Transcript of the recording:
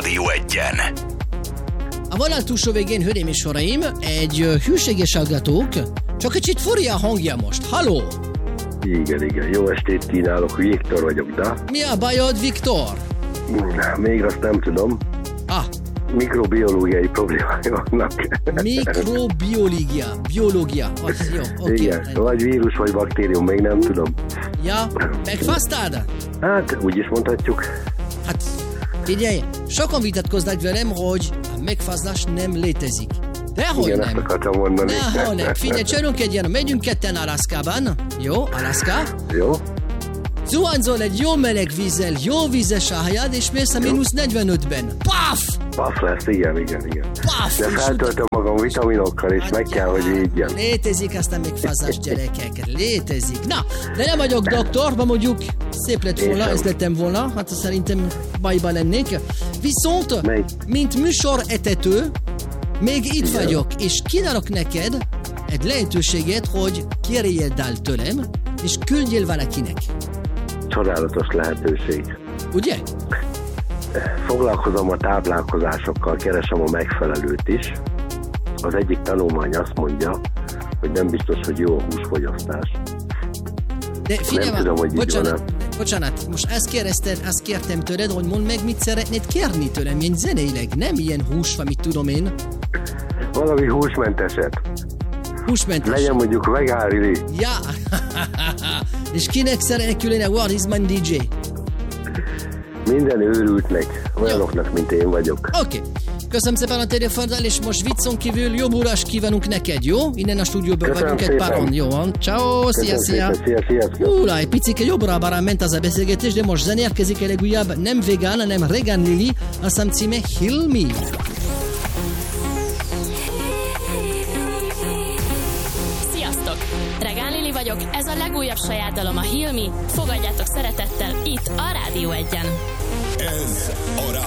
Rádió Egyen. A vonal túlsó végén, hölgyeim és uraim, egy hűséges hallgatók, csak kicsit furja a hangja most. Halló! Igen. Jó estét kínálok, Viktor vagyok, de... Mi a bajod, Viktor? Még azt nem tudom. Mikrobiológiai problémái vannak. Biológia. Az jó, oké. Igen, vagy vírus, vagy baktérium, még nem tudom. Ja, megfáztad? Hát, úgy is mondhatjuk. Hát, figyelj, sokan vitatkoznak velem, hogy a megfázás nem létezik. Dehogy igen, nem. ezt akartam mondani. Dehogy nem. Figyelj, csinálunk egy ilyen, megyünk ketten Alaszkában. Jó, Alaszka. Jó. Zuhanyzol egy jó meleg vízzel, jó vízes a hajad, és mész a -45-ben. Paf! Paf lesz, igen. Paf! De feltöltöm magam vitaminokkal, és meg kell, hogy égjen. Létezik aztán még fázás, gyerekek. Létezik. Na, de nem vagyok doktor, ma mondjuk szép lett volna, ez lettem volna, hát szerintem bajba lennék. Viszont, mint műsoretető, még itt vagyok, és kínálok neked egy lehetőséget, hogy kérjél el tőlem, és küldjél valakinek. Csodálatos lehetőség. Ugye? Foglalkozom a táplálkozásokkal, keresem a megfelelőt is. Az egyik tanulmány azt mondja, hogy nem biztos, hogy jó a húsfogyasztás. De figyelj, nem tudom, hogy bocsánat, most azt kértem tőled, hogy mondd meg, mit szeretnéd kérni tőlem, ilyen zeneileg, nem ilyen hús, mit tudom én. Valami húsmenteset. Húsmentes. Legyen mondjuk vegán rili. Ja, és kinek szeretnék küldeni a What is my DJ? Minden őrültnek, olyanoknak, mint én vagyok. Oké. Köszönöm szépen a telefonnal, és most viccon kívül jobb órás kívánunk neked, jó? Innen a stúdióban vagyunk egy páron, jó van? Ciao, szia! Szia. Egy picike jobbra barán ment az a beszélgetés, de most zenérkezik a legújabb, nem vegán, hanem Regan Lili, a szám címe Heal Me. Regan Lili vagyok, ez a legújabb saját dalom, a Heal Me. Fogadjátok szeretettel itt a Rádió Egyen. Ez a